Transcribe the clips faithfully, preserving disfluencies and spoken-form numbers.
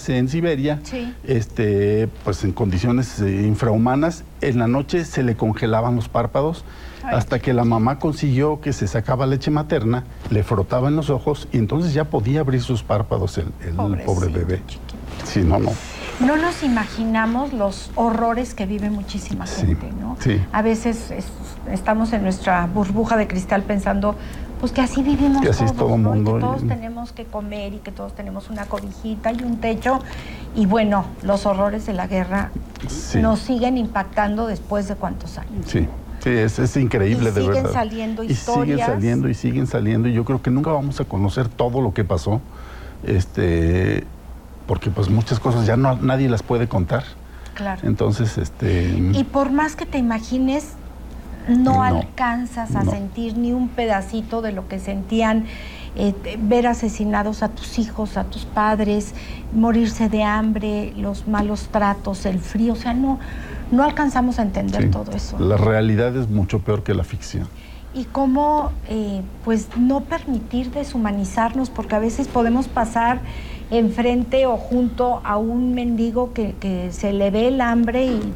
meses en Siberia, sí. este, pues en condiciones eh, infrahumanas. En la noche se le congelaban los párpados. Ay. Hasta que la mamá consiguió que se sacaba leche materna, le frotaba en los ojos y entonces ya podía abrir sus párpados el, el pobre bebé. Chiquito. Sí, no, no. No nos imaginamos los horrores que vive muchísima gente, sí, ¿no? Sí. A veces es, estamos en nuestra burbuja de cristal pensando, pues que así vivimos que así todos, es todo ¿no? mundo, Y que todos y... tenemos que comer y que todos tenemos una cobijita y un techo. Y bueno, los horrores de la guerra sí. nos siguen impactando después de cuántos años. Sí. Sí, es, es increíble, y de verdad. siguen saliendo historias. Y siguen saliendo y siguen saliendo. Y yo creo que nunca vamos a conocer todo lo que pasó, este, porque pues muchas cosas ya no nadie las puede contar. Claro. Entonces, este... Y por más que te imagines, no, no alcanzas a no. sentir ni un pedacito de lo que sentían eh, ver asesinados a tus hijos, a tus padres, morirse de hambre, los malos tratos, el frío, o sea, no... No alcanzamos a entender sí, todo eso. La realidad es mucho peor que la ficción. Y cómo, eh, pues, no permitir deshumanizarnos, porque a veces podemos pasar enfrente o junto a un mendigo que, que se le ve el hambre y,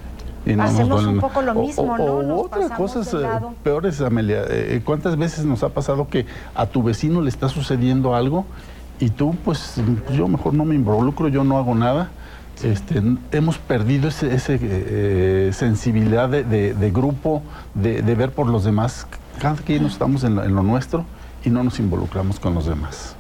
y no hacemos un poco lo mismo, o, ¿no? O, nos otras cosas peores, Amelia. Eh, ¿Cuántas veces nos ha pasado que a tu vecino le está sucediendo algo y tú, pues, yo mejor no me involucro, yo no hago nada? Sí. Este, hemos perdido esa ese, eh, sensibilidad de, de, de grupo, de, de ver por los demás. Cada quien nos estamos en lo, en lo nuestro y no nos involucramos con los demás.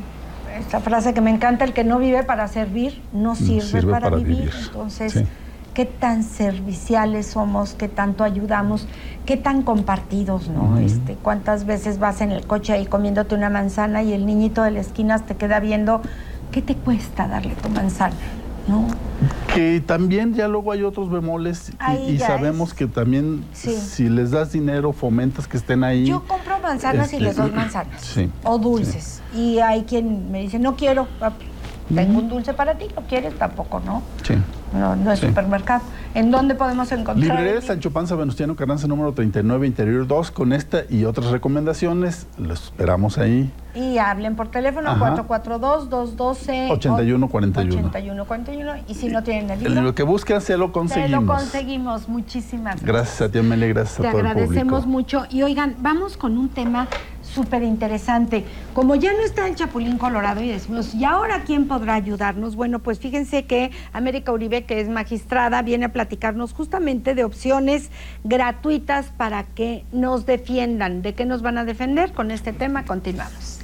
Esta frase que me encanta, el que no vive para servir, no sirve, sirve para, para vivir. vivir. Entonces, sí. qué tan serviciales somos, qué tanto ayudamos, qué tan compartidos, ¿no? Uh-huh. Este, cuántas veces vas en el coche ahí comiéndote una manzana y el niñito de la esquina te queda viendo, ¿qué te cuesta darle tu manzana? ¿No? Que también ya luego hay otros bemoles y, y sabemos es. que también sí. si les das dinero fomentas que estén ahí. Yo compro manzanas este, y les doy manzanas sí, o dulces sí. y hay quien me dice no quiero, tengo mm. un dulce para ti, ¿no quieres? Tampoco, ¿no? Sí. No, no es sí. supermercado. ¿En dónde podemos encontrar? Librería Sancho Panza Venustiano Carranza número treinta y nueve, Interior dos, con esta y otras recomendaciones. Los esperamos ahí. Y hablen por teléfono cuatro cuatro dos, dos uno dos, ochenta y uno cuarenta y uno. ochenta y uno cuarenta y uno. Y si no tienen el libro, lo que buscan se lo conseguimos. Se lo conseguimos. Muchísimas gracias. Gracias a ti, Amelia, gracias Te a todo el público. Te agradecemos mucho. Y oigan, vamos con un tema súper interesante. Como ya no está el Chapulín Colorado y decimos, ¿y ahora quién podrá ayudarnos? Bueno, pues fíjense que América Uribe, que es magistrada, viene a platicarnos justamente de opciones gratuitas para que nos defiendan. ¿De qué nos van a defender? Con este tema continuamos.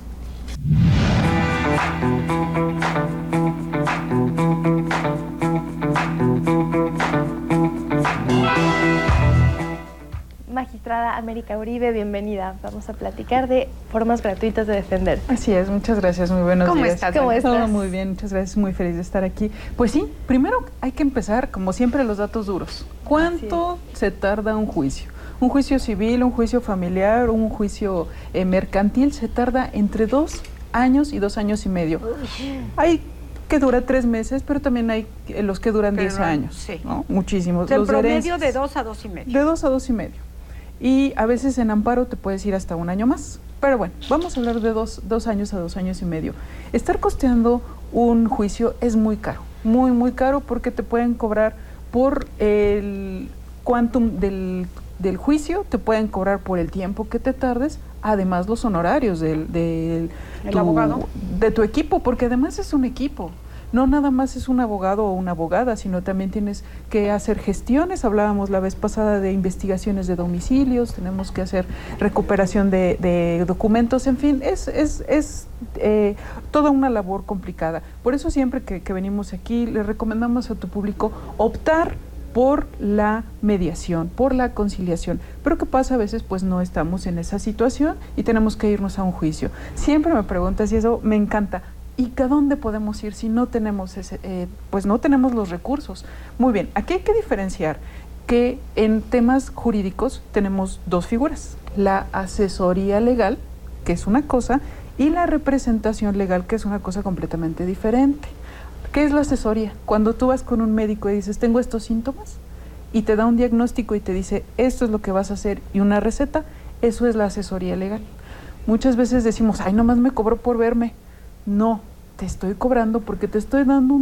Magistrada América Uribe, bienvenida. Vamos a platicar de formas gratuitas de defender. Así es, muchas gracias, muy buenos ¿Cómo días. estás? ¿Cómo estás? Todo muy bien, muchas gracias, muy feliz de estar aquí. Pues sí, primero hay que empezar, como siempre, los datos duros. ¿Cuánto se tarda un juicio? Un juicio civil, un juicio familiar, un juicio eh, mercantil se tarda entre dos años y dos años y medio. Hay que dura tres meses, pero también hay los que duran pero diez no, años, sí. ¿no? Muchísimos. O sea, los en promedio de dos a dos y medio. De dos a dos y medio. Y a veces en amparo te puedes ir hasta un año más. Pero bueno, vamos a hablar de dos, dos años a dos años y medio. Estar costeando un juicio es muy caro, muy, muy caro, porque te pueden cobrar por el quantum del, del juicio, te pueden cobrar por el tiempo que te tardes, además los honorarios del, del ¿El tu, abogado? de tu equipo, porque además es un equipo. No nada más es un abogado o una abogada, sino también tienes que hacer gestiones. Hablábamos la vez pasada de investigaciones de domicilios, tenemos que hacer recuperación de, de documentos, en fin, es, es, es eh, toda una labor complicada. Por eso siempre que, que venimos aquí, le recomendamos a tu público optar por la mediación, por la conciliación. Pero ¿qué pasa? A veces pues no estamos en esa situación y tenemos que irnos a un juicio. Siempre me preguntas, y eso me encanta, ¿y a dónde podemos ir si no tenemos ese, eh, pues no tenemos los recursos? Muy bien, aquí hay que diferenciar que en temas jurídicos tenemos dos figuras, la asesoría legal, que es una cosa, y la representación legal, que es una cosa completamente diferente. ¿Qué es la asesoría? Cuando tú vas con un médico y dices, tengo estos síntomas, y te da un diagnóstico y te dice, esto es lo que vas a hacer, y una receta, eso es la asesoría legal. Muchas veces decimos, ay, nomás me cobró por verme. No, te estoy cobrando porque te estoy dando un